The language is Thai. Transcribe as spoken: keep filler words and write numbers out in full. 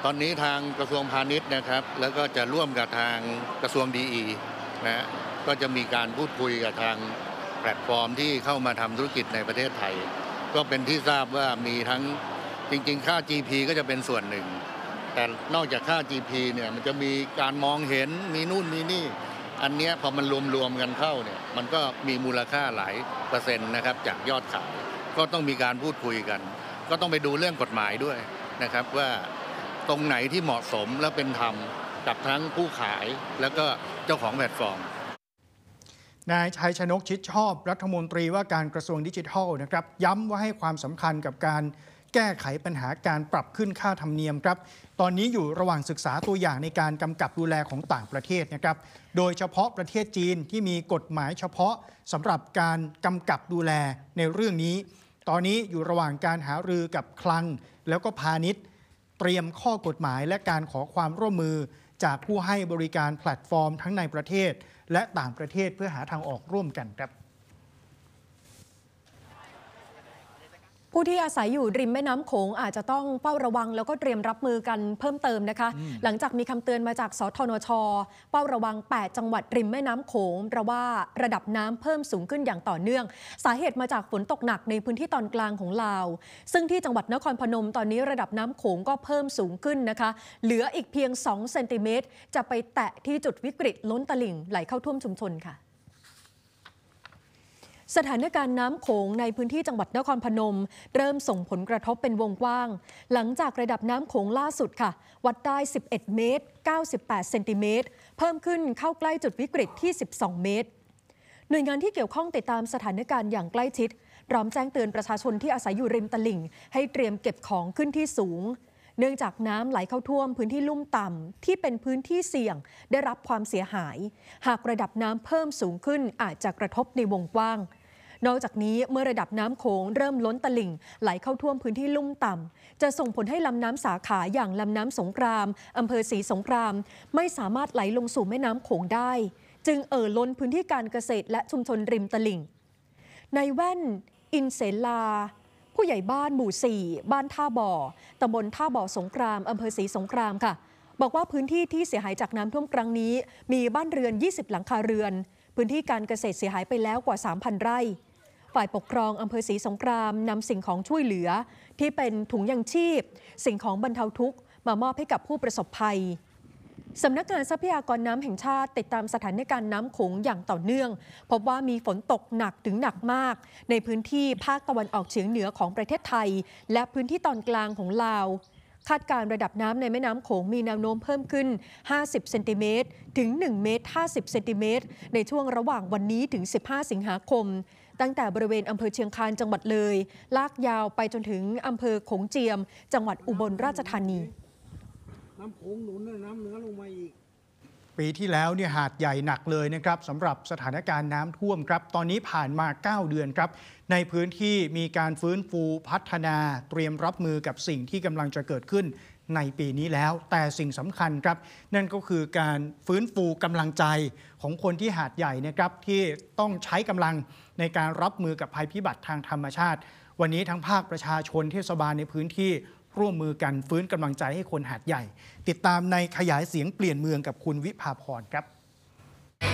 ตอนนี้ทางกระทรวงพาณิชย์นะครับแล้วก็จะร่วมกับทางกระทรวงดีอีนะก็จะมีการพูดคุยกับทางแพลตฟอร์มที่เข้ามาทำธุรกิจในประเทศไทยก็เป็นที่ทราบว่ามีทั้งจริงๆค่า จี พี ก็จะเป็นส่วนหนึ่งแต่นอกจากค่า จี พี เนี่ยมันจะมีการมองเห็นมีนู่นมีนี่อันนี้พอมันรวมๆกันเข้าเนี่ยมันก็มีมูลค่าหลายเปอร์เซ็นต์นะครับจากยอดขายก็ต้องมีการพูดคุยกันก็ต้องไปดูเรื่องกฎหมายด้วยนะครับว่าตรงไหนที่เหมาะสมและเป็นธรรมกับทั้งผู้ขายแล้วก็เจ้าของแพลตฟอร์มนายชัยชนกชิดชอบรัฐมนตรีว่าการกระทรวงดิจิทัลนะครับย้ำว่าให้ความสำคัญกับการแก้ไขปัญหาการปรับขึ้นค่าธรรมเนียมครับตอนนี้อยู่ระหว่างศึกษาตัวอย่างในการกำกับดูแลของต่างประเทศนะครับโดยเฉพาะประเทศจีนที่มีกฎหมายเฉพาะสำหรับการกำกับดูแลในเรื่องนี้ตอนนี้อยู่ระหว่างการหารือกับคลังแล้วก็พาณิชย์เตรียมข้อกฎหมายและการขอความร่วมมือจากผู้ให้บริการแพลตฟอร์มทั้งในประเทศและต่างประเทศเพื่อหาทางออกร่วมกันครับผู้ที่อาศัยอยู่ริมแม่น้ำโขงอาจจะต้องเฝ้าระวังแล้วก็เตรียมรับมือกันเพิ่มเติมนะคะหลังจากมีคำเตือนมาจากสทนช.เฝ้าระวังแปดจังหวัดริมแม่น้ำโขงเพราะว่าระดับน้ำเพิ่มสูงขึ้นอย่างต่อเนื่องสาเหตุมาจากฝนตกหนักในพื้นที่ตอนกลางของลาวซึ่งที่จังหวัดนครพนมตอนนี้ระดับน้ำโขงก็เพิ่มสูงขึ้นนะคะเหลืออีกเพียงสองเซนติเมตรจะไปแตะที่จุดวิกฤตล้นตลิ่งไหลเข้าท่วมชุมชนค่ะสถานการณ์น้ำโขงในพื้นที่จังหวัดนครพนมเริ่มส่งผลกระทบเป็นวงกว้างหลังจากระดับน้ำโขงล่าสุดค่ะวัดได้สิบเอ็ดเมตรเก้าสิบแปดเซนติเมตรเพิ่มขึ้นเข้าใกล้จุดวิกฤตที่สิบสองเมตรหน่วยงานที่เกี่ยวข้องติดตามสถานการณ์อย่างใกล้ชิดพร้อมแจ้งเตือนประชาชนที่อาศัยอยู่ริมตลิ่งให้เตรียมเก็บของขึ้นที่สูงเนื่องจากน้ำไหลเข้าท่วมพื้นที่ลุ่มต่ำที่เป็นพื้นที่เสี่ยงได้รับความเสียหายหากระดับน้ำเพิ่มสูงขึ้นอาจจะกระทบในวงกว้างนอกจากนี้เมื่อระดับน้ำโขงเริ่มล้นตลิ่งไหลเข้าท่วมพื้นที่ลุ่มต่ำจะส่งผลให้ลำน้ำสาขาอย่างลำน้ำสงครามอำเภอศรีสงครามไม่สามารถไหลลงสู่แม่น้ำโขงได้จึงเอ่อล้นพื้นที่การเกษตรและชุมชนริมตลิ่งในแว่นอินเสลาผู้ใหญ่บ้านหมู่สี่บ้านท่าบ่อตำบลท่าบ่อสงครามอำเภอศรีสงครามค่ะบอกว่าพื้นที่ที่เสียหายจากน้ำท่วมครั้งนี้มีบ้านเรือนยี่สิบหลังคาเรือนพื้นที่การเกษตรเสียหายไปแล้วกว่า สามพัน ไร่ฝ่ายปกครองอำเภอศรีสงครามนำสิ่งของช่วยเหลือที่เป็นถุงยังชีพสิ่งของบรรเทาทุกข์มามอบให้กับผู้ประสบภัยสำนักงานทรัพยากรน้ำแห่งชาติติดตามสถานการณ์น้ำโขงอย่างต่อเนื่องพบว่ามีฝนตกหนักถึงหนักมากในพื้นที่ภาคตะวันออกเฉียงเหนือของประเทศไทยและพื้นที่ตอนกลางของลาวคาดการณ์ระดับน้ำในแม่น้ำโขงมีแนวโน้มเพิ่มขึ้นห้าสิบเซนติเมตรถึงหนึ่งเมตรห้าสิบเซนติเมตรในช่วงระหว่างวันนี้ถึงสิบห้าสิงหาคมตั้งแต่บริเวณอำเภอเชียงคานจังหวัดเลยลากยาวไปจนถึงอำเภอโขงเจียมจังหวัดอุบลราชธานีน้ำโขงหนุนน้ำเหนือลงมาอีกปีที่แล้วเนี่ยหาดใหญ่หนักเลยนะครับสำหรับสถานการณ์น้ำท่วมครับตอนนี้ผ่านมาเก้าเดือนครับในพื้นที่มีการฟื้นฟูพัฒนาเตรียมรับมือกับสิ่งที่กำลังจะเกิดขึ้นในปีนี้แล้วแต่สิ่งสำคัญครับนั่นก็คือการฟื้นฟูกำลังใจของคนที่หาดใหญ่นะครับที่ต้องใช้กำลังในการรับมือกับภัยพิบัติทางธรรมชาติวันนี้ทั้งภาคประชาชนเทศบาลในพื้นที่ร่วมมือกันฟื้นกำลังใจให้คนหาดใหญ่ติดตามในขยายเสียงเปลี่ยนเมืองกับคุณวิภาพรครับ